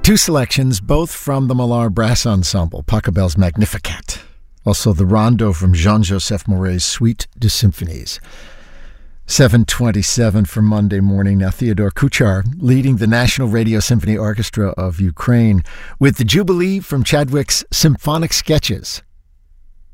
Two selections, both from the Millar Brass Ensemble, Pachelbel's Magnificat. Also the Rondo from Jean-Joseph Maury's Suite de Symphonies. 7:27 for Monday morning. Now Theodore Kuchar leading the National Radio Symphony Orchestra of Ukraine with the Jubilee from Chadwick's Symphonic Sketches.